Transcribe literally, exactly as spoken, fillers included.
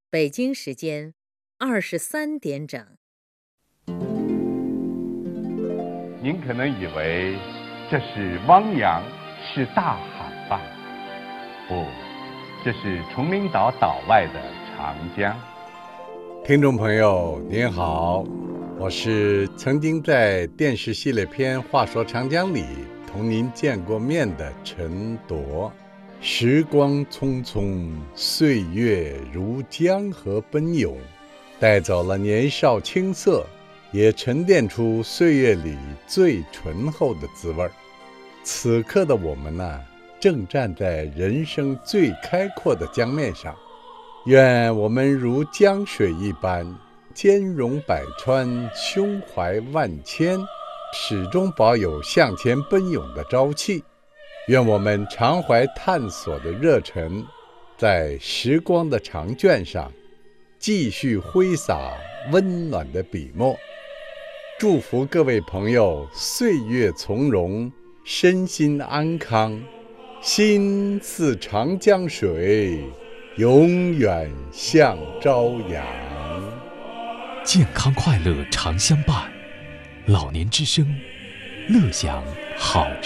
北京时间二十三点整。 您可能以为这是汪洋，是大海吧？不，这是崇明岛岛外的长江。 听众朋友您好，我是曾经在电视系列片《话说长江》里同您见过面的陈铎。时光匆匆，岁月如江河奔涌，带走了年少青涩，也沉淀出岁月里最醇厚的滋味。此刻的我们呢，正站在人生最开阔的江面上，愿我们如江水一般，兼容百川，胸怀万千，始终保有向前奔涌的朝气。愿我们常怀探索的热忱，在时光的长卷上继续挥洒温暖的笔墨。祝福各位朋友岁月从容，身心安康，心似长江水，永远向朝阳。 健康快乐常相伴，老年之声，乐享好